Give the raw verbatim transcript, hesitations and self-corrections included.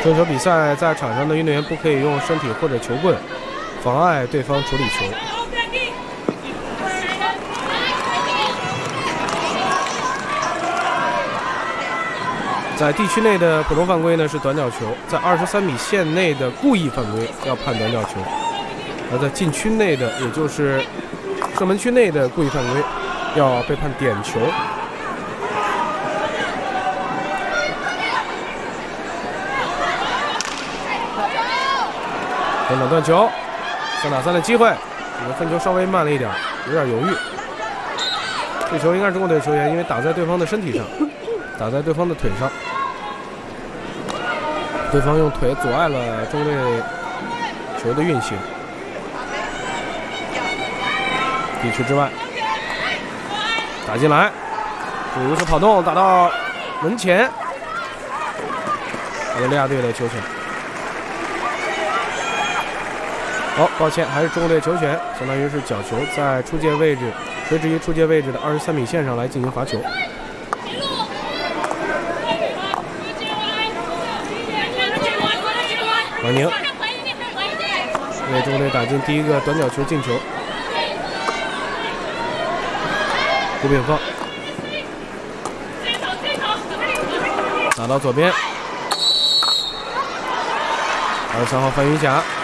这球比赛在场上的运动员不可以用身体或者球棍妨碍对方处理球。在地区内的普通犯规呢是短角球，在二十三米线内的故意犯规要判短角球，而在禁区内的，也就是射门区内的故意犯规要被判点球。等等断球，三打三的机会，这个分球稍微慢了一点，有点犹豫。这球应该是中国队球员，因为打在对方的身体上，打在对方的腿上，对方用腿阻碍了中国队球的运行。地区之外，打进来，这有一个跑动打到门前，澳大利亚队的球权。好，抱歉，还是中国队球权，相当于是角球在出界位置，垂直于出界位置的二十三米线上来进行罚球。王宁为中国队打进第一个短角球进球。胡炳凤打到左边，二十三号范云霞。